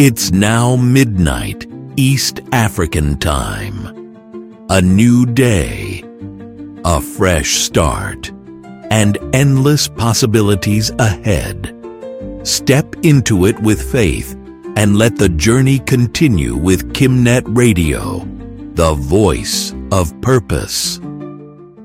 It's now midnight, East African time. A new day, a fresh start, and endless possibilities ahead. Step into it with faith and let the journey continue with KimNet Radio, the voice of purpose.